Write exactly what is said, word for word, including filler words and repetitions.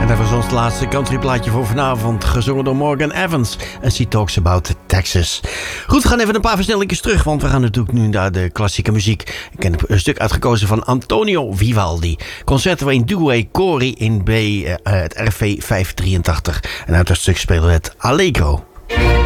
dat was ons laatste countryplaatje voor vanavond. Gezongen door Morgan Evans. En She Talks About Texas. Goed, we gaan even een paar versnellingjes terug. Want we gaan natuurlijk nu naar de klassieke muziek. Ik heb een stuk uitgekozen van Antonio Vivaldi. Concerto in Due Cori in B, uh, het R V vijfhonderddrieëntachtig. En uit dat stuk spelen we het Allegro.